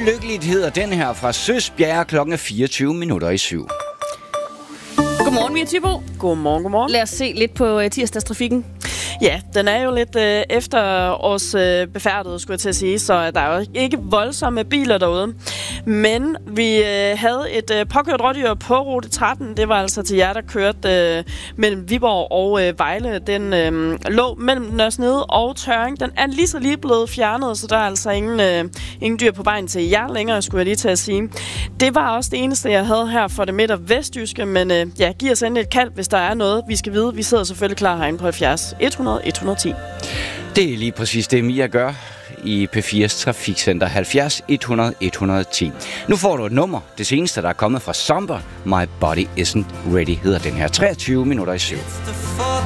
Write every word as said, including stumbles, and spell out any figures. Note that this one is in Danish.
Ulykkeligt hedder den her fra Søsbjerg, klokken fireogtyve minutter i syv. Godmorgen, Mia Thybo. Godmorgen, godmorgen. Lad os se lidt på uh, tirsdagstrafikken. Ja, den er jo lidt øh, efterårs øh, befærdet, skulle jeg til at sige, så der er jo ikke voldsomme biler derude. Men vi øh, havde et øh, påkørt rådyr på rute tretten. Det var altså til jer, der kørte øh, mellem Viborg og øh, Vejle. Den øh, lå mellem Nørresnede og Tørring. Den er lige så lige blevet fjernet, så der er altså ingen, øh, ingen dyr på vejen til jer længere, skulle jeg lige til at sige. Det var også det eneste, jeg havde her for det midt- og vestjyske, men øh, ja, giv os endelig et kald, hvis der er noget, vi skal vide. Vi sidder selvfølgelig klar herinde på halvfjerds et hundrede et hundrede og ti. Det er lige præcis det, Mia gør i P fires Trafikcenter halvfjerds et hundrede et hundrede og ti. Nu får du et nummer. Det seneste, der er kommet fra Somber. My Body Isn't Ready hedder den her treogtyve minutter i syv.